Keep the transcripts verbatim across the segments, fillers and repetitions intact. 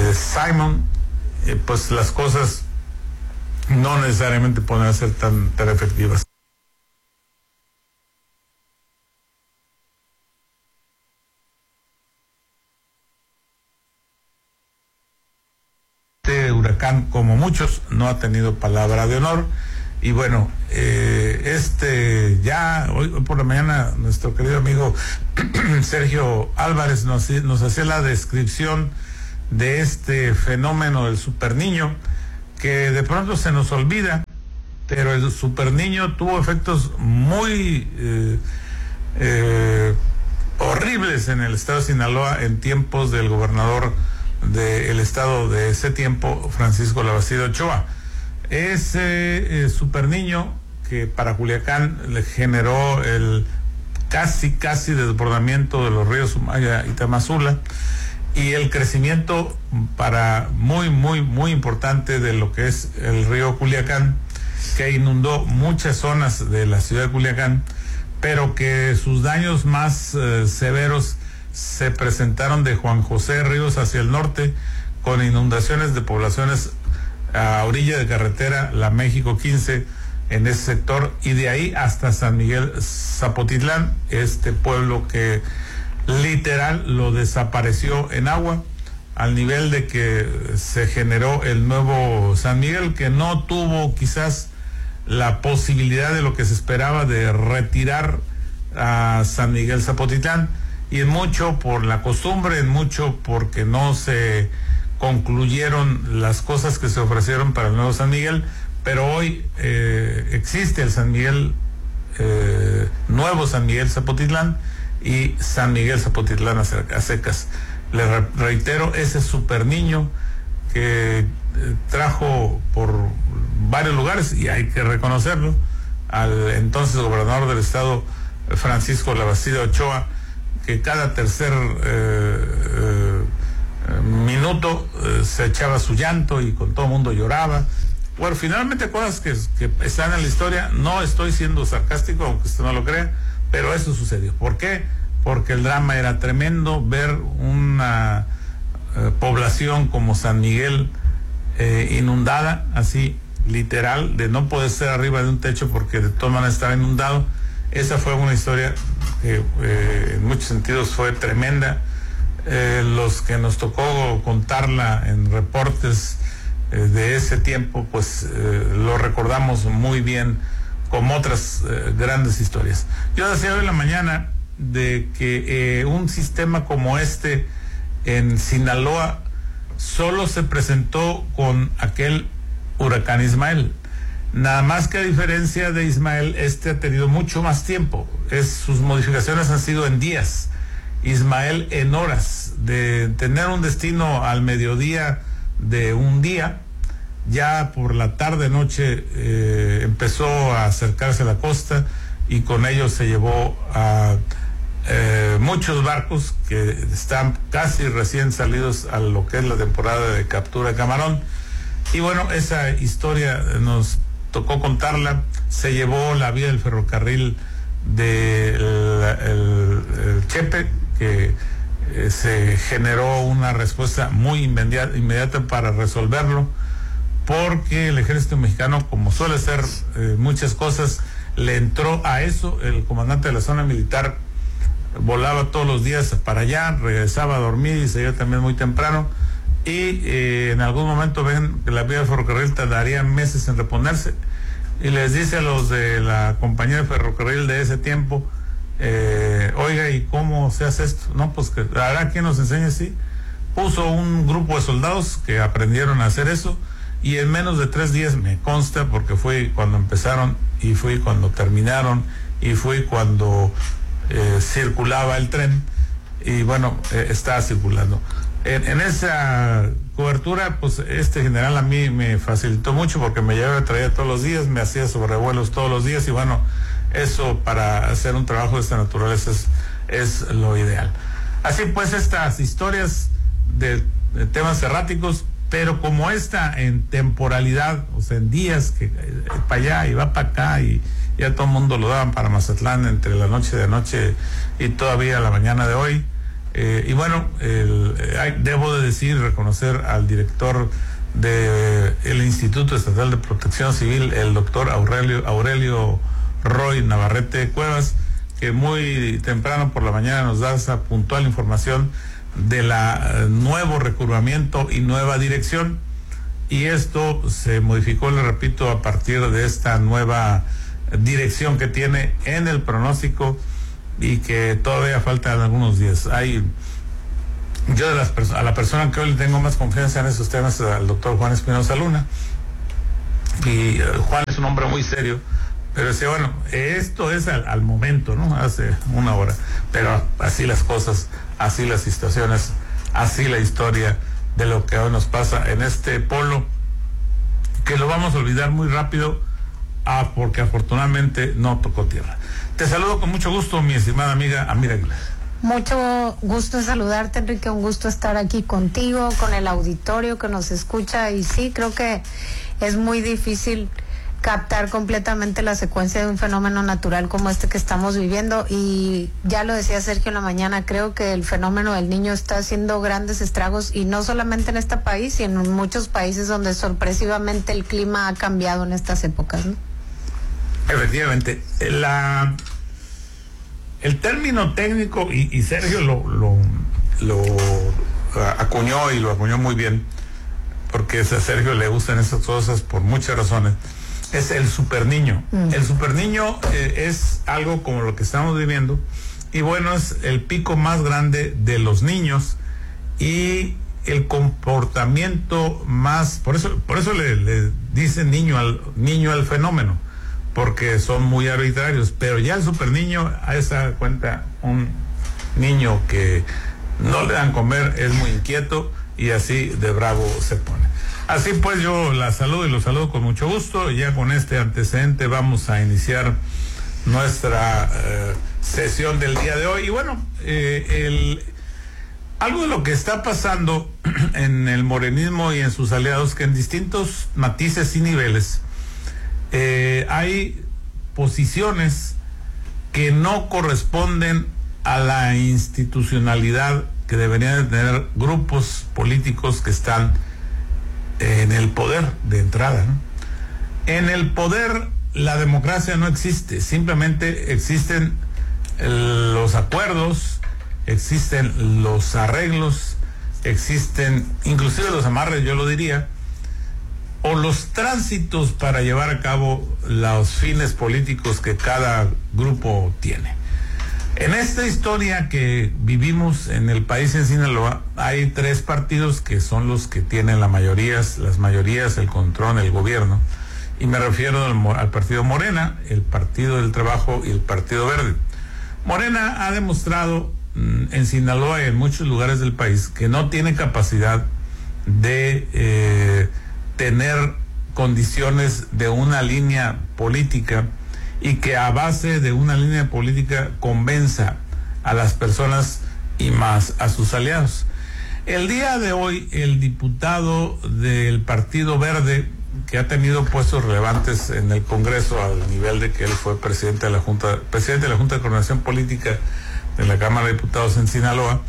de Simon, eh, pues las cosas no necesariamente pueden ser tan, tan efectivas. Este huracán, como muchos, no ha tenido palabra de honor. Y bueno, eh, este ya hoy, hoy por la mañana nuestro querido amigo Sergio Álvarez nos, nos hacía la descripción de este fenómeno del superniño, que de pronto se nos olvida, pero el superniño tuvo efectos muy eh, eh, horribles en el estado de Sinaloa en tiempos del gobernador del estado de ese tiempo, Francisco Labastida Ochoa. Ese eh, superniño que para Culiacán le generó el casi, casi desbordamiento de los ríos Sumaya y Tamazula, y el crecimiento para muy, muy, muy importante de lo que es el río Culiacán, que inundó muchas zonas de la ciudad de Culiacán, pero que sus daños más eh, severos se presentaron de Juan José Ríos hacia el norte, con inundaciones de poblaciones a orilla de carretera La México quince en ese sector, y de ahí hasta San Miguel Zapotitlán, este pueblo que literal lo desapareció en agua, al nivel de que se generó el nuevo San Miguel, que no tuvo quizás la posibilidad de lo que se esperaba de retirar a San Miguel Zapotitlán, y en mucho por la costumbre, en mucho porque no se concluyeron las cosas que se ofrecieron para el nuevo San Miguel. Pero hoy eh, existe el San Miguel, eh, nuevo San Miguel Zapotitlán y San Miguel Zapotitlán a secas. Le re reitero, ese super niño que eh, trajo por varios lugares, y hay que reconocerlo, al entonces gobernador del estado, Francisco Labastida Ochoa, que cada tercer eh, eh, minuto eh, se echaba su llanto y con todo el mundo lloraba. Bueno, finalmente cosas que, que están en la historia. No estoy siendo sarcástico, aunque usted no lo crea, pero eso sucedió. ¿Por qué? Porque el drama era tremendo. Ver una eh, población como San Miguel eh, inundada, así literal, de no poder ser arriba de un techo porque de todas maneras estaba inundado. Esa fue una historia que eh, en muchos sentidos fue tremenda. Eh, los que nos tocó contarla en reportes eh, de ese tiempo, pues eh, lo recordamos muy bien, como otras eh, grandes historias. Yo decía hoy en la mañana de que eh, un sistema como este en Sinaloa solo se presentó con aquel huracán Ismael. Nada más que a diferencia de Ismael, este ha tenido mucho más tiempo. Es, sus modificaciones han sido en días. Ismael en horas. De tener un destino al mediodía de un día, ya por la tarde noche eh, empezó a acercarse a la costa, y con ello se llevó a eh, muchos barcos que están casi recién salidos a lo que es la temporada de captura de camarón. Y bueno, esa historia nos tocó contarla. Se llevó la vía del ferrocarril de el, el, el Chepe, que eh, se generó una respuesta muy inmediata, inmediata para resolverlo, porque el ejército mexicano, como suele ser eh, muchas cosas, le entró a eso. El comandante de la zona militar volaba todos los días para allá, regresaba a dormir y se iba también muy temprano, y eh, en algún momento ven que la vía del ferrocarril tardaría meses en reponerse, y les dice a los de la compañía de ferrocarril de ese tiempo, eh, oiga, ¿y cómo se hace esto? No, pues que hará quien nos enseñe. Sí, puso un grupo de soldados que aprendieron a hacer eso, y en menos de tres días, me consta, porque fui cuando empezaron y fui cuando terminaron y fui cuando eh, circulaba el tren, y bueno, eh, estaba circulando. En, en esa cobertura, pues este general a mí me facilitó mucho, porque me llevaba y traía todos los días, me hacía sobrevuelos todos los días, y bueno, eso para hacer un trabajo de esta naturaleza es, es lo ideal. Así pues, estas historias de, de temas erráticos, pero como esta en temporalidad, o sea, en días, que eh, para allá y va para acá, y ya todo el mundo lo daban para Mazatlán entre la noche de anoche y todavía la mañana de hoy. Eh, y bueno, el, eh, debo de decir, reconocer al director del de, Instituto Estatal de Protección Civil, el doctor Aurelio, Aurelio Roy Navarrete Cuevas, que muy temprano por la mañana nos da esa puntual información de la eh, nuevo recurvamiento y nueva dirección. Y esto se modificó, le repito, a partir de esta nueva dirección que tiene en el pronóstico y que todavía faltan algunos días. Hay, yo de las perso- a la persona que hoy le tengo más confianza en esos temas es al doctor Juan Espinosa Luna. Y uh, Juan es un hombre muy serio, pero decía, bueno, esto es al, al momento, ¿no? Hace una hora, pero así las cosas, así las situaciones, así la historia de lo que hoy nos pasa en este polo, que lo vamos a olvidar muy rápido, ah, porque afortunadamente no tocó tierra. Te saludo con mucho gusto, mi estimada amiga Amira Aguilar. Mucho gusto en saludarte, Enrique, un gusto estar aquí contigo, con el auditorio que nos escucha, y sí, creo que es muy difícil captar completamente la secuencia de un fenómeno natural como este que estamos viviendo, y ya lo decía Sergio en la mañana, creo que el fenómeno del Niño está haciendo grandes estragos, y no solamente en este país, sino en muchos países donde sorpresivamente el clima ha cambiado en estas épocas, ¿no? Efectivamente, la el término técnico, y, y Sergio lo, lo, lo acuñó, y lo acuñó muy bien, porque a Sergio le gustan esas cosas por muchas razones, es el superniño. Mm. El superniño eh, es algo como lo que estamos viviendo, y bueno, es el pico más grande de los niños y el comportamiento más, por eso, por eso le, le dicen niño al niño al fenómeno, porque son muy arbitrarios. Pero ya el superniño, a esa cuenta, un niño que no le dan comer es muy inquieto, y así de bravo se pone. Así pues, yo la saludo y los saludo con mucho gusto. Ya con este antecedente vamos a iniciar nuestra eh, sesión del día de hoy. Y bueno, eh, el, algo de lo que está pasando en el morenismo y en sus aliados, que en distintos matices y niveles, eh, hay posiciones que no corresponden a la institucionalidad que deberían de tener grupos políticos que están en el poder de entrada, ¿no? En el poder la democracia no existe, simplemente existen los acuerdos, existen los arreglos, existen inclusive los amarres, yo lo diría, o los tránsitos para llevar a cabo los fines políticos que cada grupo tiene. En esta historia que vivimos en el país, en Sinaloa, hay tres partidos que son los que tienen la mayoría, las mayorías, el control, el gobierno, y me refiero al, al partido Morena, el Partido del Trabajo y el Partido Verde. Morena ha demostrado mmm, en Sinaloa y en muchos lugares del país que no tiene capacidad de eh, tener condiciones de una línea política, y que a base de una línea política convenza a las personas y más a sus aliados. El día de hoy, el diputado del Partido Verde, que ha tenido puestos relevantes en el Congreso al nivel de que él fue presidente de la Junta, presidente de la Junta de Coordinación Política de la Cámara de Diputados en Sinaloa,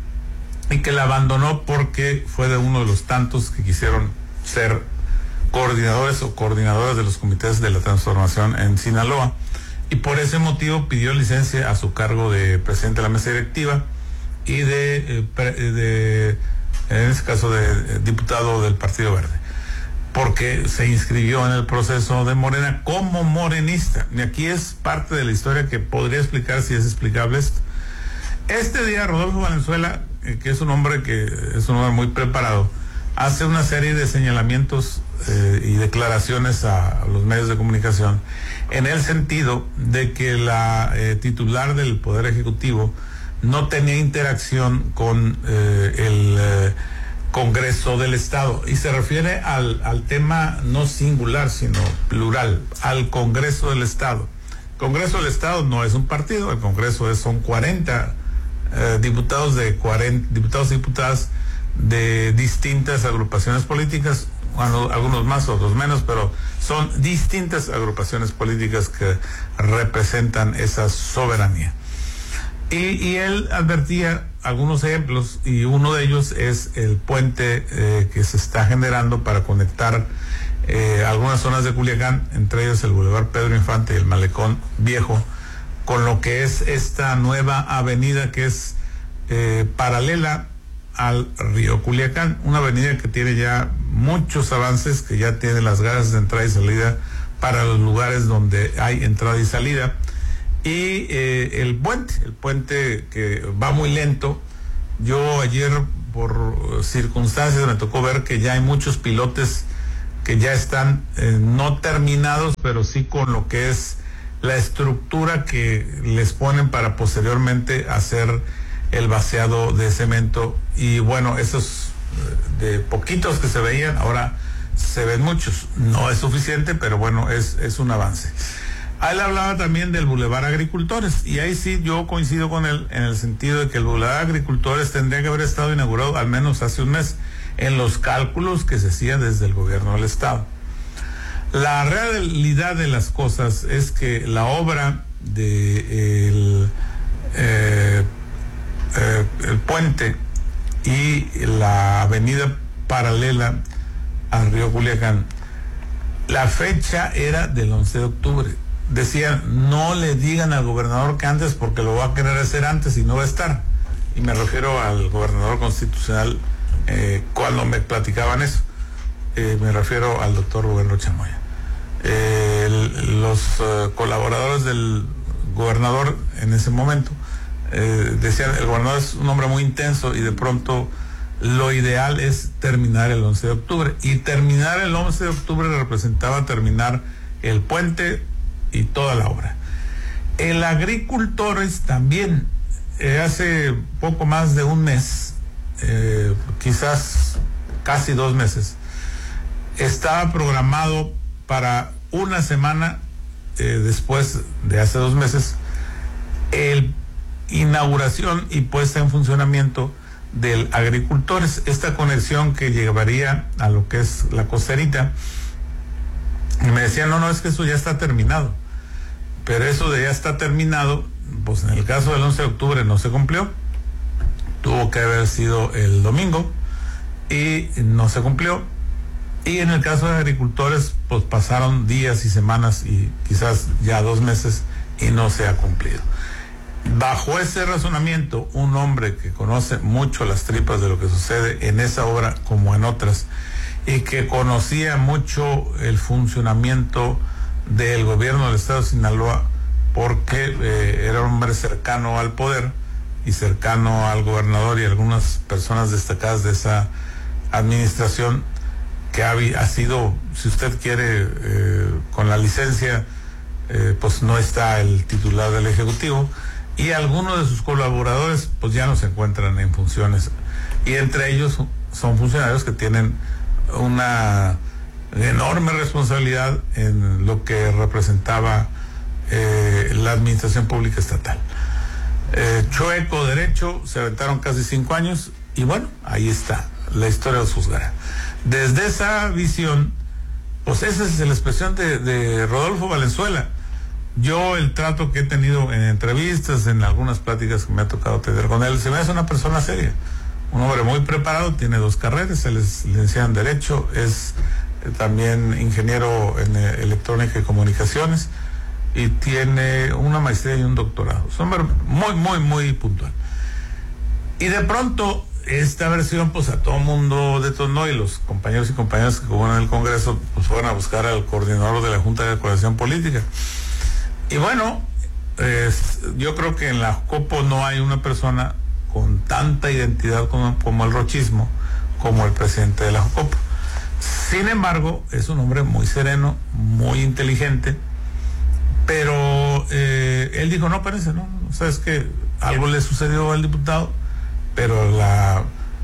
y que la abandonó porque fue de uno de los tantos que quisieron ser coordinadores o coordinadoras de los comités de la transformación en Sinaloa, y por ese motivo pidió licencia a su cargo de presidente de la mesa directiva y de, de, de en este caso de diputado del Partido Verde, porque se inscribió en el proceso de Morena como morenista. Y aquí es parte de la historia que podría explicar si es explicable esto. Este día Rodolfo Valenzuela, que es un hombre que es un hombre muy preparado, hace una serie de señalamientos eh, y declaraciones a, a los medios de comunicación, en el sentido de que la eh, titular del Poder Ejecutivo no tenía interacción con eh, el eh, Congreso del Estado, y se refiere al, al tema no singular, sino plural, al Congreso del Estado. Congreso del Estado no es un partido, el Congreso es, son cuarenta eh, diputados de cuarenta diputados y diputadas de distintas agrupaciones políticas, bueno, algunos más, otros menos, pero son distintas agrupaciones políticas que representan esa soberanía. Y, y él advertía algunos ejemplos, y uno de ellos es el puente eh, que se está generando para conectar eh, algunas zonas de Culiacán, entre ellos el Boulevard Pedro Infante y el Malecón Viejo, con lo que es esta nueva avenida que es eh, paralela al río Culiacán, una avenida que tiene ya muchos avances, que ya tiene las garas de entrada y salida para los lugares donde hay entrada y salida, y eh, el puente, el puente que va muy lento. Yo ayer por circunstancias me tocó ver que ya hay muchos pilotes que ya están eh, no terminados, pero sí con lo que es la estructura que les ponen para posteriormente hacer el vaciado de cemento. Y bueno, esos de poquitos que se veían, ahora se ven muchos. No es suficiente, pero bueno, es, es un avance. A él hablaba también del Boulevard Agricultores, y ahí sí yo coincido con él en el sentido de que el Boulevard Agricultores tendría que haber estado inaugurado al menos hace un mes, en los cálculos que se hacían desde el gobierno del estado. La realidad de las cosas es que la obra de el, eh, eh, el puente y la avenida paralela al río Culiacán, la fecha era del once de octubre. Decían, no le digan al gobernador que antes, porque lo va a querer hacer antes y no va a estar. Y me refiero al gobernador constitucional eh, cuando me platicaban eso. Eh, me refiero al doctor Rubén Rocha Moya. Eh, el, los uh, colaboradores del gobernador en ese momento eh, decían, el gobernador es un hombre muy intenso y de pronto lo ideal es terminar el once de octubre. Y terminar el once de octubre representaba terminar el puente y toda la obra. El Agricultores también, eh, hace poco más de un mes, eh, quizás casi dos meses, estaba programado para una semana eh, después de hace dos meses el inauguración y puesta en funcionamiento del Agricultores, esta conexión que llevaría a lo que es la costerita. Y me decían, no, no, es que eso ya está terminado. Pero eso de ya está terminado, pues en el caso del once de octubre no se cumplió. Tuvo que haber sido el domingo y no se cumplió. Y en el caso de Agricultores, pues pasaron días y semanas y quizás ya dos meses y no se ha cumplido. Bajo ese razonamiento, un hombre que conoce mucho las tripas de lo que sucede en esa obra como en otras, y que conocía mucho el funcionamiento del gobierno del estado de Sinaloa, porque eh, era un hombre cercano al poder y cercano al gobernador y algunas personas destacadas de esa administración, que ha, ha sido, si usted quiere, eh, con la licencia, eh, pues no está el titular del Ejecutivo, y algunos de sus colaboradores pues ya no se encuentran en funciones, y entre ellos son funcionarios que tienen una enorme responsabilidad en lo que representaba eh, la administración pública estatal. Eh, chueco derecho, se aventaron casi cinco años, y bueno, ahí está, la historia los juzgará. Desde esa visión, pues esa es la expresión de, de Rodolfo Valenzuela. Yo, el trato que he tenido en entrevistas, en algunas pláticas que me ha tocado tener con él, se me hace una persona seria, un hombre muy preparado, tiene dos carreras, él es licenciado en Derecho, es eh, también ingeniero en eh, Electrónica y Comunicaciones, y tiene una maestría y un doctorado. Es un hombre muy, muy, muy puntual. Y de pronto, esta versión, pues a todo mundo detonó, y los compañeros y compañeras que jugaron en el Congreso, pues fueron a buscar al coordinador de la Junta de Coordinación Política. Y bueno, eh, yo creo que en la Jocopo no hay una persona con tanta identidad como, como el rochismo, como el presidente de la Jocopo. Sin embargo, es un hombre muy sereno, muy inteligente, pero eh, él dijo, no, espérense, no, no, sabes que algo le sucedió al diputado, pero la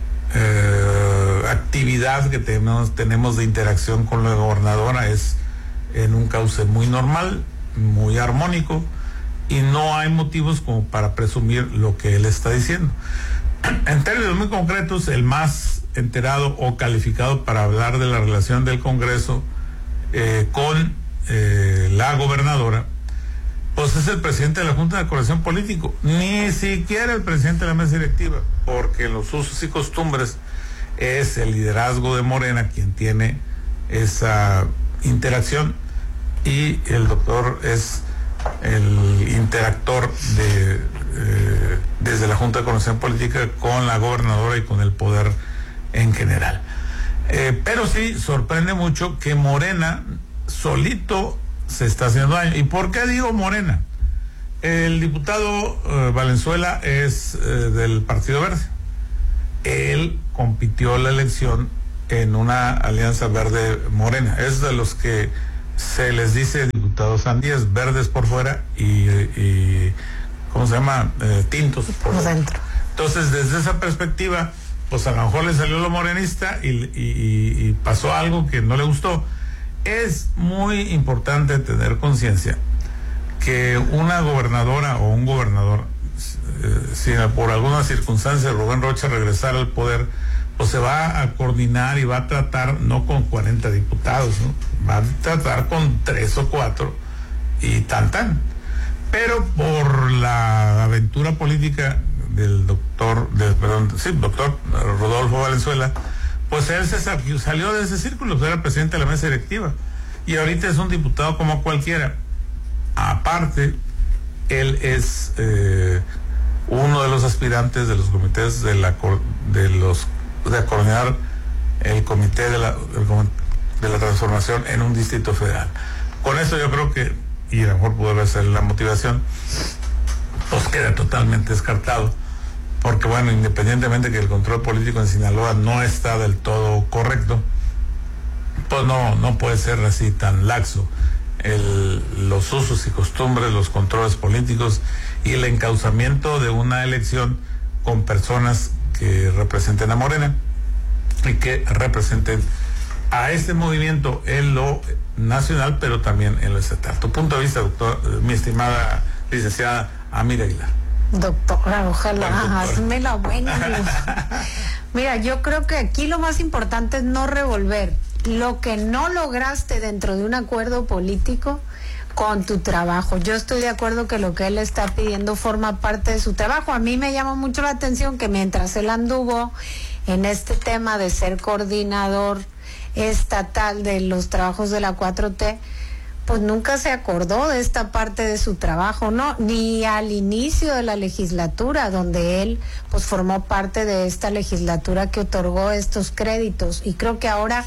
eh, actividad que tenemos, tenemos de interacción con la gobernadora es en un cauce muy normal, muy armónico, y no hay motivos como para presumir lo que él está diciendo. En términos muy concretos, el más enterado o calificado para hablar de la relación del Congreso eh, con eh, la gobernadora pues es el presidente de la Junta de Coordinación Político, ni siquiera el presidente de la mesa directiva, porque en los usos y costumbres es el liderazgo de Morena quien tiene esa interacción, y el doctor es el interactor de eh, desde la Junta de Coordinación Política con la gobernadora y con el poder en general. Eh, pero sí sorprende mucho que Morena solito se está haciendo daño. ¿Y por qué digo Morena? El diputado eh, Valenzuela es eh, del Partido Verde. Él compitió la elección en una alianza verde-morena. Es de los que se les dice diputados sandías, verdes por fuera y, y ¿cómo se llama? Eh, tintos por dentro. Entonces, desde esa perspectiva, pues a lo mejor le salió lo morenista y, y, y, y pasó algo que no le gustó. Es muy importante tener conciencia que una gobernadora o un gobernador, eh, si por alguna circunstancia Rubén Rocha regresara al poder, pues se va a coordinar y va a tratar no con cuarenta diputados, ¿no? Va a tratar con tres o cuatro y tan tan. Pero por la aventura política del doctor, del, perdón, sí, doctor Rodolfo Valenzuela, pues él se salió de ese círculo, pues era presidente de la mesa directiva y ahorita es un diputado como cualquiera. Aparte, él es eh, uno de los aspirantes de los comités de la de los de coordinar el comité de la de la transformación en un distrito federal. Con eso yo creo que, y a lo mejor pudo ser la motivación, pues queda totalmente descartado, porque bueno, independientemente que el control político en Sinaloa no está del todo correcto, pues no, no puede ser así tan laxo el, los usos y costumbres, los controles políticos y el encauzamiento de una elección con personas que representen a Morena y que representen a este movimiento en lo nacional, pero también en lo estatal. Tu punto de vista, doctor, mi estimada licenciada Amira Aguilar. Doctora, ojalá, bueno, hazme la buena. Mira, yo creo que aquí lo más importante es no revolver lo que no lograste dentro de un acuerdo político con tu trabajo. Yo estoy de acuerdo que lo que él está pidiendo forma parte de su trabajo. A mí me llama mucho la atención que mientras él anduvo en este tema de ser coordinador estatal de los trabajos de la cuatro T, pues nunca se acordó de esta parte de su trabajo, ¿no? Ni al inicio de la legislatura, donde él pues formó parte de esta legislatura que otorgó estos créditos. Y creo que ahora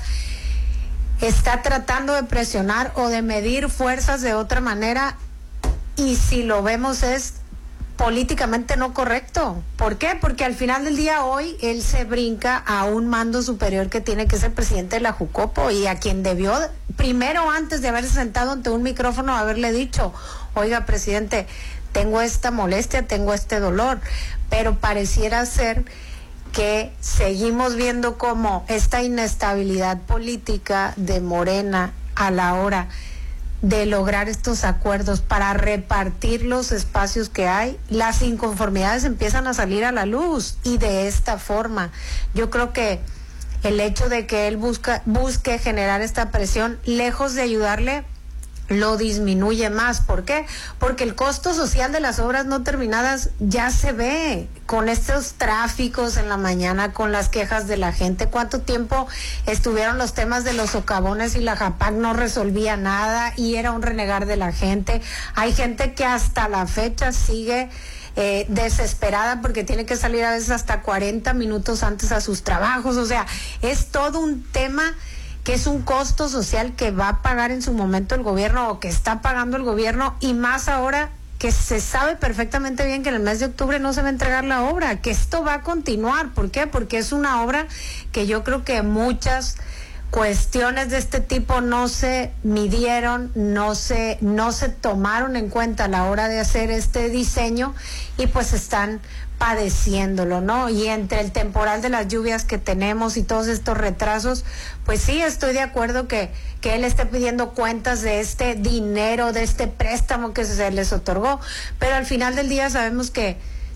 está tratando de presionar o de medir fuerzas de otra manera, y si lo vemos es políticamente no correcto. ¿Por qué? Porque al final del día hoy él se brinca a un mando superior que tiene que ser presidente de la Jucopo, y a quien debió primero, antes de haberse sentado ante un micrófono, haberle dicho: oiga, presidente, tengo esta molestia, tengo este dolor. Pero pareciera ser que seguimos viendo como esta inestabilidad política de Morena a la hora de lograr estos acuerdos para repartir los espacios que hay, las inconformidades empiezan a salir a la luz, y de esta forma yo creo que el hecho de que él busca, busque generar esta presión, lejos de ayudarle, lo disminuye más. ¿Por qué? Porque el costo social de las obras no terminadas ya se ve con estos tráficos en la mañana, con las quejas de la gente. ¿Cuánto tiempo estuvieron los temas de los socavones y la JAPAC no resolvía nada y era un renegar de la gente? Hay gente que hasta la fecha sigue eh, desesperada porque tiene que salir a veces hasta cuarenta minutos antes a sus trabajos. O sea, es todo un tema que es un costo social que va a pagar en su momento el gobierno, o que está pagando el gobierno, y más ahora que se sabe perfectamente bien que en el mes de octubre no se va a entregar la obra, que esto va a continuar. ¿Por qué? Porque es una obra que yo creo que muchas cuestiones de este tipo no se midieron, no se, no se tomaron en cuenta a la hora de hacer este diseño, y pues están padeciéndolo, ¿no? Y entre el temporal de las lluvias que tenemos y todos estos retrasos, pues sí, estoy de acuerdo que, que él esté pidiendo cuentas de este dinero, de este préstamo que se les otorgó, pero al final del día sabemos que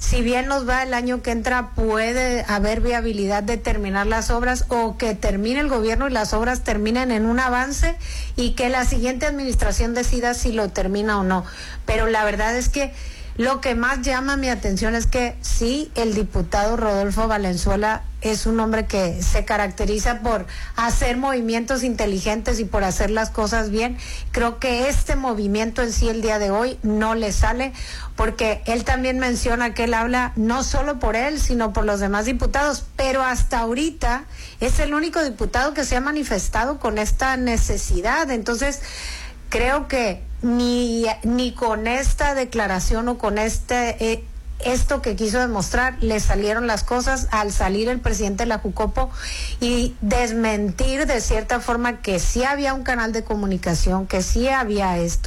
si bien nos va el año que entra, puede haber viabilidad de terminar las obras o que termine el gobierno y las obras terminen en un avance y que la siguiente administración decida si lo termina o no. Pero la verdad es que lo que más llama mi atención es que sí, el diputado Rodolfo Valenzuela es un hombre que se caracteriza por hacer movimientos inteligentes y por hacer las cosas bien. Creo que este movimiento en sí el día de hoy no le sale, porque él también menciona que él habla no solo por él, sino por los demás diputados, pero hasta ahorita es el único diputado que se ha manifestado con esta necesidad. Entonces, creo que ni, ni con esta declaración o con este eh, esto que quiso demostrar le salieron las cosas al salir el presidente de la Jucopo y desmentir de cierta forma que sí había un canal de comunicación, que sí había esto.